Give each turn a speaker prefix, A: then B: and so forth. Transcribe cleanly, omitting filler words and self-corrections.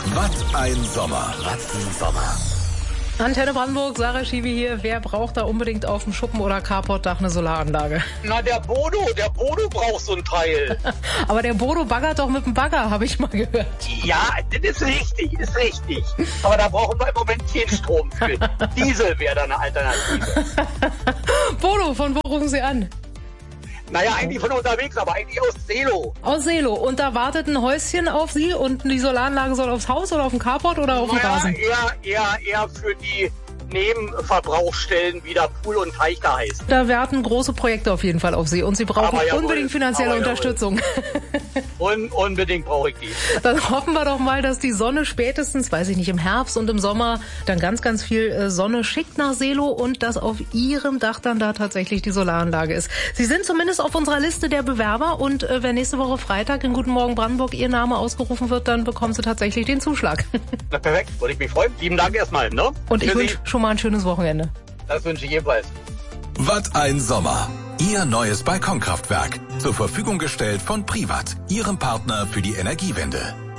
A: Was ein Sommer. Was ein Sommer.
B: Antenne Brandenburg, Sarah Schiebe hier. Wer braucht da unbedingt auf dem Schuppen- oder Carportdach eine Solaranlage?
C: Na, der Bodo braucht so ein Teil.
B: Aber der Bodo baggert doch mit dem Bagger, habe ich mal gehört.
C: Ja, das ist richtig. Aber da brauchen wir im Moment keinen Strom für. Diesel wäre da eine Alternative.
B: Bodo, von wo rufen Sie an?
C: Naja, eigentlich von unterwegs, aber eigentlich aus Seelow.
B: Aus Seelow. Und da wartet ein Häuschen auf Sie und die Solaranlage soll aufs Haus oder auf den Carport oder auf den Rasen?
C: Eher für die Nebenverbrauchsstellen, wie der Pool und Teich da heißt.
B: Da warten große Projekte auf jeden Fall auf Sie und Sie brauchen unbedingt finanzielle Unterstützung.
C: Unbedingt brauche ich die.
B: Dann hoffen wir doch mal, dass die Sonne spätestens, weiß ich nicht, im Herbst und im Sommer dann ganz viel Sonne schickt nach Seelow und dass auf Ihrem Dach dann da tatsächlich die Solaranlage ist. Sie sind zumindest auf unserer Liste der Bewerber und wenn nächste Woche Freitag in Guten Morgen Brandenburg Ihr Name ausgerufen wird, dann bekommen Sie tatsächlich den Zuschlag.
C: Na perfekt, würde ich mich freuen. Lieben Dank erstmal, ne?
B: Und ich wünsche schon mal ein schönes Wochenende.
C: Das wünsche ich ebenfalls.
A: Was ein Sommer. Ihr neues Balkonkraftwerk. Zur Verfügung gestellt von Privat, Ihrem Partner für die Energiewende.